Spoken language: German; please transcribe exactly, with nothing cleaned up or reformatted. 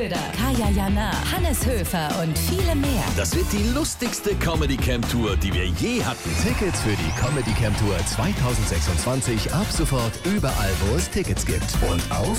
Schröder, Kaya Jana, Hannes Höfer und viele mehr. Das wird die lustigste Comedy Camp Tour, die wir je hatten. Tickets für die Comedy Camp Tour zwanzig sechsundzwanzig ab sofort überall, wo es Tickets gibt. Und auf